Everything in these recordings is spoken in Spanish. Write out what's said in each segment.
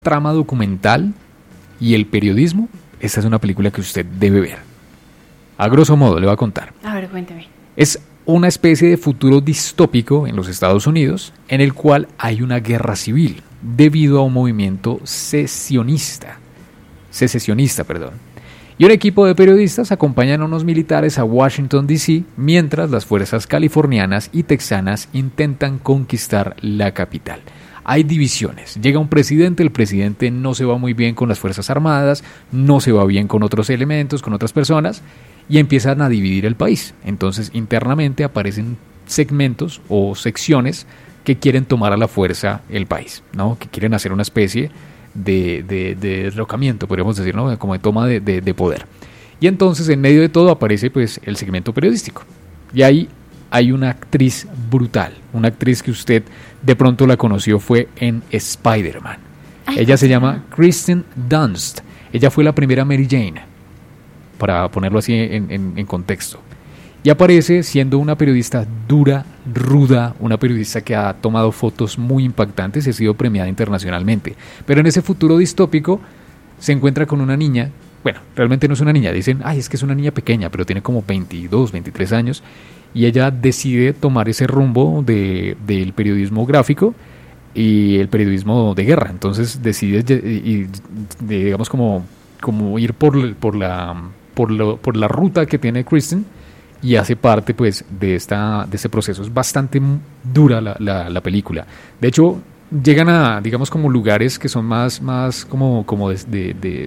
trama documental y el periodismo, esta es una película que usted debe ver. A grosso modo, le voy a contar. A ver, cuénteme. Es una especie de futuro distópico en los Estados Unidos en el cual hay una guerra civil debido a un movimiento secesionista. Y un equipo de periodistas acompañan a unos militares a Washington, D.C., mientras las fuerzas californianas y texanas intentan conquistar la capital. Hay divisiones. Llega un presidente, el presidente no se va muy bien con las Fuerzas Armadas, no se va bien con otros elementos, con otras personas, y empiezan a dividir el país. Entonces, internamente aparecen segmentos o secciones que quieren tomar a la fuerza el país, ¿no? Que quieren hacer una especie de derrocamiento, podríamos decir, ¿no? Como de toma de poder. Y entonces, en medio de todo, aparece pues el segmento periodístico. Y ahí hay una actriz brutal, una actriz que usted de pronto la conoció fue en Spider-Man. Ella se llama Kristen Dunst. Ella fue la primera Mary Jane, para ponerlo así en contexto. Y aparece siendo una periodista dura, ruda, una periodista que ha tomado fotos muy impactantes y ha sido premiada internacionalmente. Pero en ese futuro distópico se encuentra con una niña. Bueno, realmente no es una niña, dicen, es que es una niña pequeña, pero tiene como 22, 23 años, y ella decide tomar ese rumbo del periodismo gráfico y el periodismo de guerra. Entonces decide, digamos, como ir por la ruta que tiene Kristen, y hace parte pues de ese proceso. Es bastante dura la película. De hecho, llegan a, digamos, como lugares que son más como de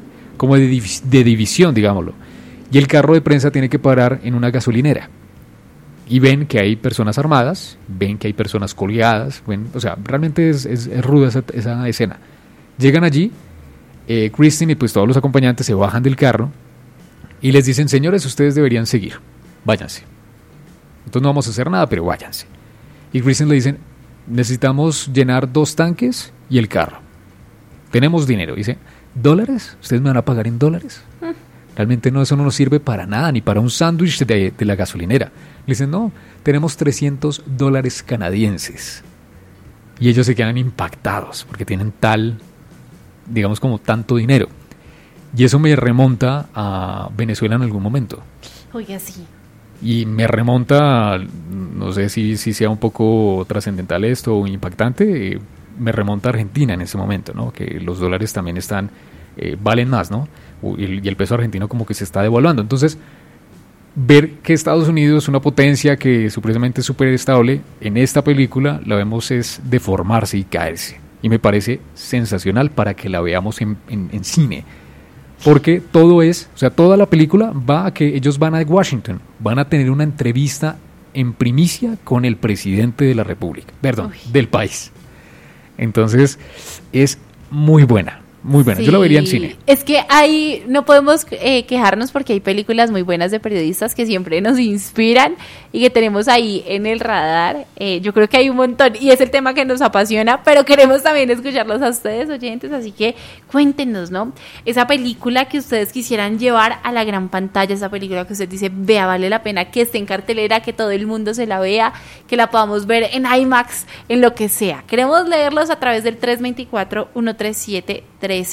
división, digámoslo. Y el carro de prensa tiene que parar en una gasolinera. Y ven que hay personas armadas, ven que hay personas colgadas. O sea, realmente es ruda esa escena. Llegan allí, Kristen y pues todos los acompañantes se bajan del carro y les dicen, señores, ustedes deberían seguir, váyanse. Entonces no vamos a hacer nada, pero váyanse. Y Kristen le dicen, necesitamos llenar 2 tanques y el carro. Tenemos dinero. Dice, ¿dólares? ¿Ustedes me van a pagar en dólares? Realmente no, eso no nos sirve para nada, ni para un sándwich de la gasolinera. Le dicen, no, tenemos $300 canadienses. Y ellos se quedan impactados porque tienen digamos, como tanto dinero. Y eso me remonta a Venezuela en algún momento. Oiga, sí. Y me remonta, no sé si sea un poco trascendental esto o impactante, me remonta a Argentina en ese momento, ¿no? Que los dólares también valen más, ¿no? Y el peso argentino como que se está devaluando. Entonces, ver que Estados Unidos es una potencia que supuestamente es súper estable, en esta película la vemos es deformarse y caerse. Y me parece sensacional para que la veamos en cine. Porque toda la película va a que ellos van a Washington, van a tener una entrevista en primicia con el presidente de la República, del país. Entonces, es muy buena. Muy buena, sí. Yo la vería en cine. Es que no podemos quejarnos porque hay películas muy buenas de periodistas que siempre nos inspiran y que tenemos ahí en el radar. Yo creo que hay un montón y es el tema que nos apasiona, pero queremos también escucharlos a ustedes, oyentes, así que cuéntenos, ¿no? Esa película que ustedes quisieran llevar a la gran pantalla, esa película que usted dice, vea, vale la pena que esté en cartelera, que todo el mundo se la vea, que la podamos ver en IMAX, en lo que sea. Queremos leerlos a través del 324-137-1393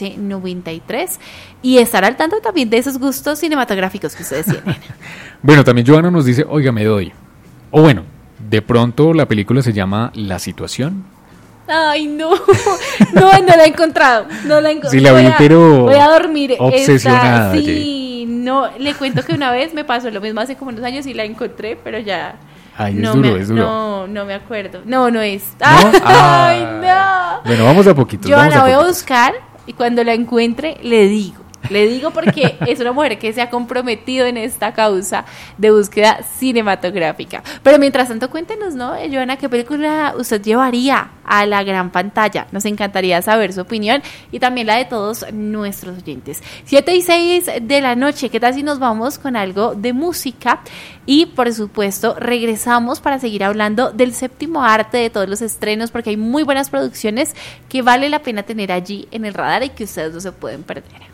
y estar al tanto también de esos gustos cinematográficos que ustedes tienen. Bueno, también Joana nos dice, oiga, me doy. O bueno, de pronto la película se llama La Situación. Ay, no la he encontrado. Sí, la vi, pero voy a dormir obsesionada. Sí, no, le cuento que una vez me pasó lo mismo hace como unos años y la encontré, pero ya... Ay, es duro. No me acuerdo. No es. ¿No? Ay, no. Bueno, vamos a poquito. Yo la voy a buscar y cuando la encuentre le digo porque es una mujer que se ha comprometido en esta causa de búsqueda cinematográfica. Pero mientras tanto, cuéntenos, ¿no, Joana, qué película usted llevaría a la gran pantalla? Nos encantaría saber su opinión y también la de todos nuestros oyentes. 7:06 de la noche, ¿qué tal si nos vamos con algo de música? Y, por supuesto, regresamos para seguir hablando del séptimo arte, de todos los estrenos, porque hay muy buenas producciones que vale la pena tener allí en el radar y que ustedes no se pueden perder.